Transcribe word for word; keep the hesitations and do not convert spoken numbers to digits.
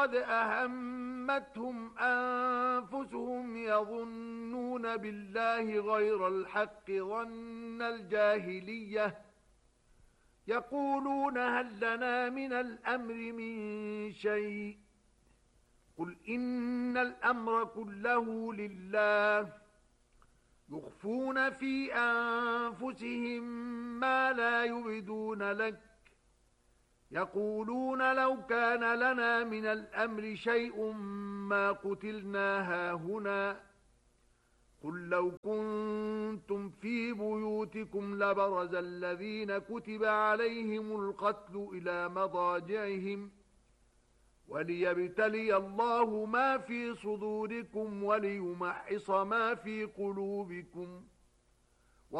قد أهمتهم أنفسهم يظنون بالله غير الحق ظن الجاهلية يقولون هل لنا من الأمر من شيء قل إن الأمر كله لله يخفون في أنفسهم ما لا يبدون لك يقولون لو كان لنا من الأمر شيء ما قتلنا هاهنا قل لو كنتم في بيوتكم لبرز الذين كتب عليهم القتل إلى مضاجعهم وليبتلي الله ما في صدوركم وليمحص ما في قلوبكم